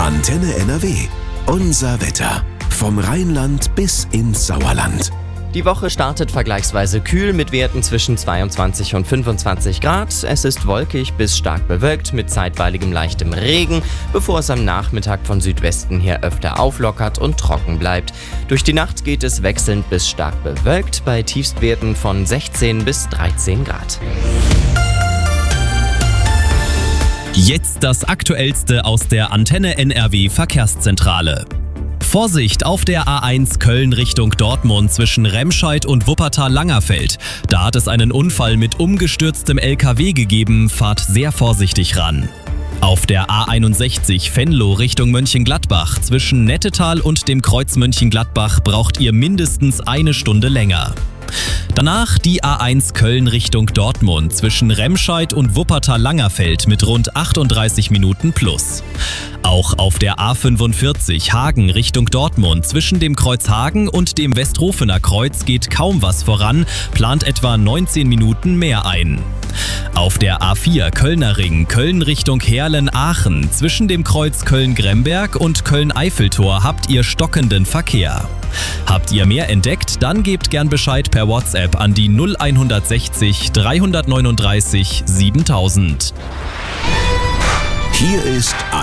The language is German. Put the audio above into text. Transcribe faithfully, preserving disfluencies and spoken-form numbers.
Antenne N R W. Unser Wetter. Vom Rheinland bis ins Sauerland. Die Woche startet vergleichsweise kühl mit Werten zwischen zweiundzwanzig und fünfundzwanzig Grad. Es ist wolkig bis stark bewölkt mit zeitweiligem leichtem Regen, bevor es am Nachmittag von Südwesten her öfter auflockert und trocken bleibt. Durch die Nacht geht es wechselnd bis stark bewölkt bei Tiefstwerten von sechzehn bis dreizehn Grad. Jetzt das Aktuellste aus der Antenne N R W Verkehrszentrale. Vorsicht auf der A eins Köln Richtung Dortmund zwischen Remscheid und Wuppertal-Langerfeld. Da hat es einen Unfall mit umgestürztem L K W gegeben, fahrt sehr vorsichtig ran. Auf der A einundsechzig Venlo Richtung Mönchengladbach zwischen Nettetal und dem Kreuz Mönchengladbach braucht ihr mindestens eine Stunde länger. Danach die A eins Köln Richtung Dortmund zwischen Remscheid und Wuppertal-Langerfeld mit rund achtunddreißig Minuten plus. Auch auf der A fünfundvierzig Hagen Richtung Dortmund zwischen dem Kreuz Hagen und dem Westrofener Kreuz geht kaum was voran, plant etwa neunzehn Minuten mehr ein. Auf der A vier Kölner Ring Köln Richtung Heerlen-Aachen zwischen dem Kreuz Köln-Gremberg und Köln-Eiffeltor habt ihr stockenden Verkehr. Habt ihr mehr entdeckt, dann gebt gern Bescheid per WhatsApp an die null sechzig dreihundertneununddreißig siebentausend. Hier ist